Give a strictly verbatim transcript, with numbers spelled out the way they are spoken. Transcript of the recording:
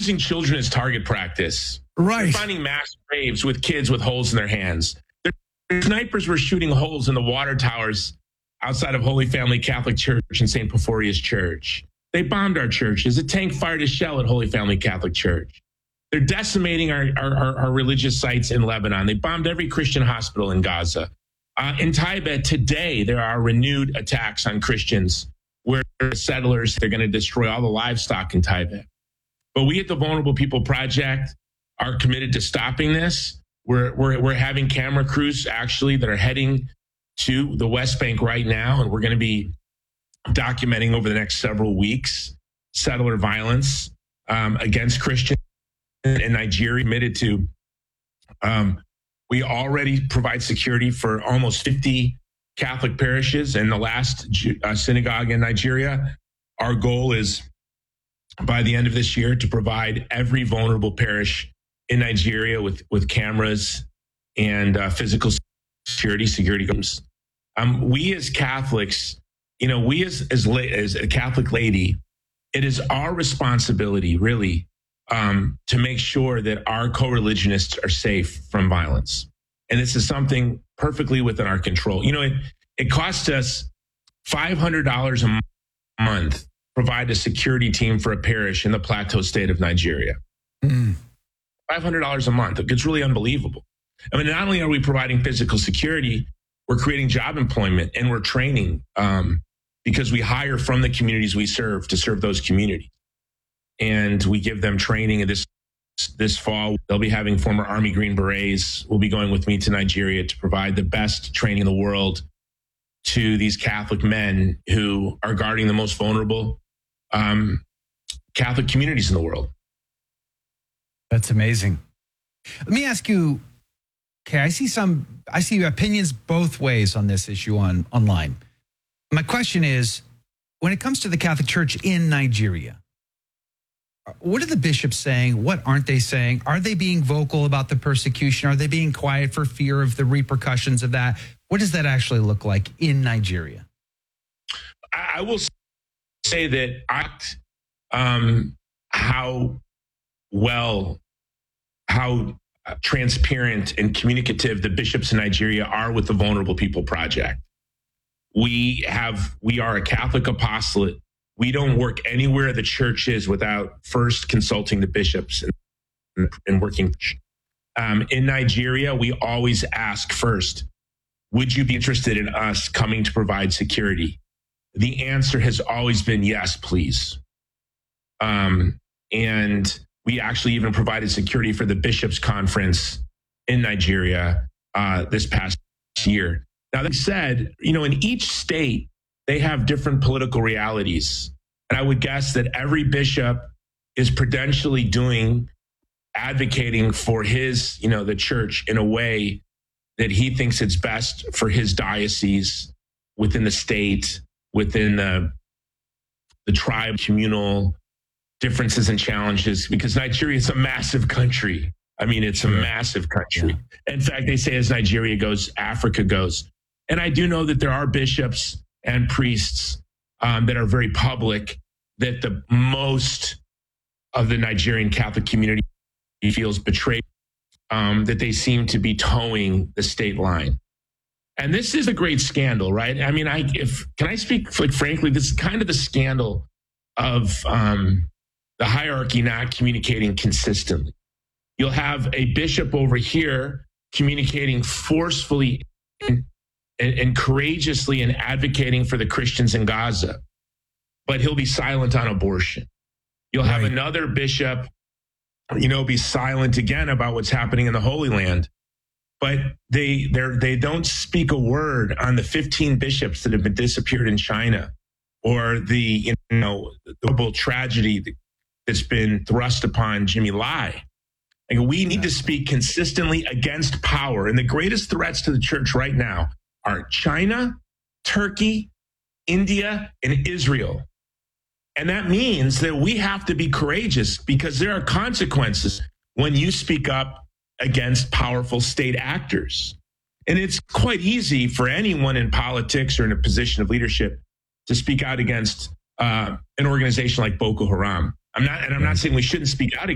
using children as target practice. Right. They're finding mass graves with kids with holes in their hands. Their snipers were shooting holes in the water towers outside of Holy Family Catholic Church and Saint Porphyrius Church. They bombed our churches. A tank fired a shell at Holy Family Catholic Church. They're decimating our, our, our religious sites in Lebanon. They bombed every Christian hospital in Gaza. Uh, in Tibet today, there are renewed attacks on Christians where settlers, they're going to destroy all the livestock in Tibet. But we at the Vulnerable People Project are committed to stopping this. We're, we're, we're having camera crews actually that are heading to the West Bank right now, and we're going to be documenting over the next several weeks settler violence um, against Christians in Nigeria. Committed to, um, we already provide security for almost fifty Catholic parishes in the last uh, synagogue in Nigeria. Our goal is by the end of this year to provide every vulnerable parish in Nigeria with, with cameras and uh, physical security, security games. Um, we as Catholics, you know, we as, as, as a Catholic laity, it is our responsibility really um, to make sure that our co-religionists are safe from violence. And this is something perfectly within our control. You know, it, it costs us five hundred dollars a month to provide a security team for a parish in the Plateau State of Nigeria. Mm. five hundred dollars a month. It's really unbelievable. I mean, not only are we providing physical security, we're creating job employment and we're training um, because we hire from the communities we serve to serve those communities. And we give them training. And this this fall, they'll be having former Army Green Berets will be going with me to Nigeria to provide the best training in the world to these Catholic men who are guarding the most vulnerable um, Catholic communities in the world. That's amazing. Let me ask you, okay, I see some, I see opinions both ways on this issue on online. My question is, when it comes to the Catholic Church in Nigeria, what are the bishops saying? What aren't they saying? Are they being vocal about the persecution? Are they being quiet for fear of the repercussions of that? What does that actually look like in Nigeria? I will say that I, um, how well, how transparent and communicative the bishops in Nigeria are with the Vulnerable People Project. We have, we are a Catholic apostolate. We don't work anywhere the church is without first consulting the bishops and, and working. Um, in Nigeria, we always ask first, would you be interested in us coming to provide security? The answer has always been yes, please. Um, and we actually even provided security for the bishops' conference in Nigeria uh, this past year. Now, that said, you know, in each state, they have different political realities. And I would guess that every bishop is prudentially doing, advocating for his, you know, the church in a way that he thinks it's best for his diocese, within the state, within the, the tribe, communal differences and challenges, because Nigeria is a massive country. I mean, it's a massive country. Yeah. In fact, they say as Nigeria goes, Africa goes. And I do know that there are bishops and priests um, that are very public, that the most of the Nigerian Catholic community feels betrayed, um, that they seem to be towing the state line. And this is a great scandal, right? I mean, I if can I speak like frankly, this is kind of the scandal of um, the hierarchy not communicating consistently. You'll have a bishop over here communicating forcefully and, and, and courageously and advocating for the Christians in Gaza, but he'll be silent on abortion. You'll have right. another bishop, you know, be silent again about what's happening in the Holy Land, but they they they don't speak a word on the fifteen bishops that have been disappeared in China, or the you know the horrible tragedy that's been thrust upon Jimmy Lai. Like, we need to speak consistently against power, and the greatest threats to the church right now are China, Turkey, India, and Israel. And that means that we have to be courageous, because there are consequences when you speak up against powerful state actors. And it's quite easy for anyone in politics or in a position of leadership to speak out against uh, an organization like Boko Haram. I'm not, and I'm not saying we shouldn't speak out against